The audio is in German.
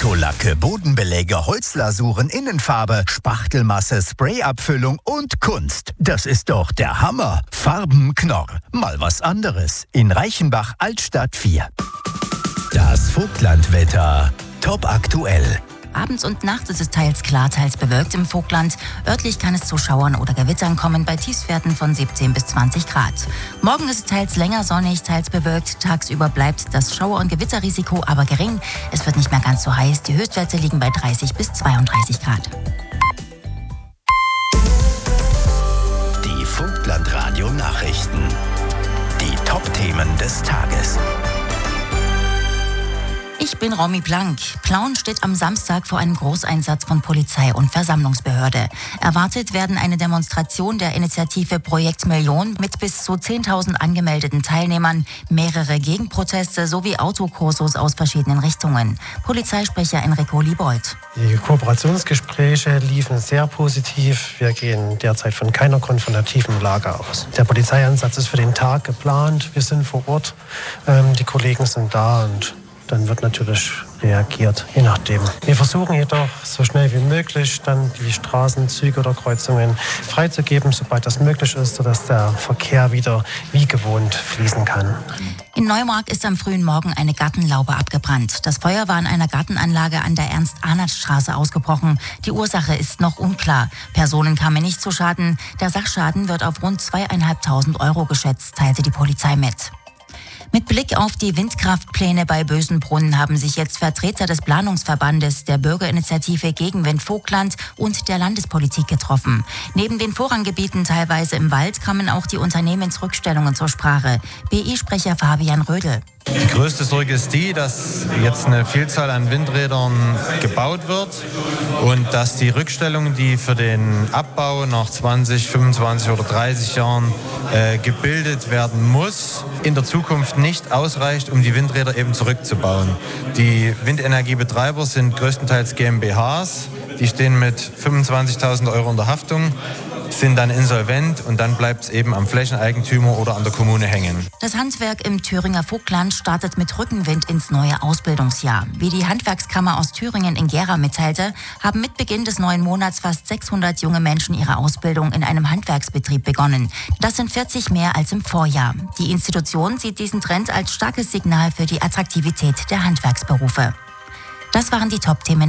Autolacke, Bodenbeläge, Holzlasuren, Innenfarbe, Spachtelmasse, Sprayabfüllung und Kunst. Das ist doch der Hammer. Farbenknorr. Mal was anderes. In Reichenbach, Altstadt 4. Das Vogtlandwetter. Top aktuell. Abends und nachts ist es teils klar, teils bewölkt im Vogtland. Örtlich kann es zu Schauern oder Gewittern kommen bei Tiefstwerten von 17 bis 20 Grad. Morgen ist es teils länger sonnig, teils bewölkt. Tagsüber bleibt das Schauer- und Gewitterrisiko aber gering. Es wird nicht mehr ganz so heiß. Die Höchstwerte liegen bei 30 bis 32 Grad. Die Vogtland-Radio-Nachrichten. Die Top-Themen des Tages. Ich bin Romy Blank. Plauen steht am Samstag vor einem Großeinsatz von Polizei und Versammlungsbehörde. Erwartet werden eine Demonstration der Initiative Projekt Million mit bis zu 10.000 angemeldeten Teilnehmern, mehrere Gegenproteste sowie Autokursus aus verschiedenen Richtungen. Polizeisprecher Enrico Liebold. Die Kooperationsgespräche liefen sehr positiv. Wir gehen derzeit von keiner konfrontativen Lage aus. Der Polizeieinsatz ist für den Tag geplant. Wir sind vor Ort. Die Kollegen sind da und dann wird natürlich reagiert, je nachdem. Wir versuchen jedoch so schnell wie möglich dann die Straßen, Züge oder Kreuzungen freizugeben, sobald das möglich ist, sodass der Verkehr wieder wie gewohnt fließen kann. In Neumark ist am frühen Morgen eine Gartenlaube abgebrannt. Das Feuer war in einer Gartenanlage an der Ernst-Arnert-Straße ausgebrochen. Die Ursache ist noch unklar. Personen kamen nicht zu Schaden. Der Sachschaden wird auf rund 2.500 € geschätzt, teilte die Polizei mit. Mit Blick auf die Windkraftpläne bei Bösenbrunn haben sich jetzt Vertreter des Planungsverbandes, der Bürgerinitiative Gegenwind Vogtland und der Landespolitik getroffen. Neben den Vorranggebieten teilweise im Wald kamen auch die Unternehmensrückstellungen zur Sprache. BI-Sprecher Fabian Rödel. Die größte Sorge ist die, dass jetzt eine Vielzahl an Windrädern gebaut wird und dass die Rückstellung, die für den Abbau nach 20, 25 oder 30 Jahren gebildet werden muss, in der Zukunft nicht ausreicht, um die Windräder eben zurückzubauen. Die Windenergiebetreiber sind größtenteils GmbHs, die stehen mit 25.000 € in der Haftung, sind dann insolvent und dann bleibt es eben am Flächeneigentümer oder an der Kommune hängen. Das Handwerk im Thüringer Vogtland startet mit Rückenwind ins neue Ausbildungsjahr. Wie die Handwerkskammer aus Thüringen in Gera mitteilte, haben mit Beginn des neuen Monats fast 600 junge Menschen ihre Ausbildung in einem Handwerksbetrieb begonnen. Das sind 40 mehr als im Vorjahr. Die Institution sieht diesen Trend als starkes Signal für die Attraktivität der Handwerksberufe. Das waren die Top-Themen.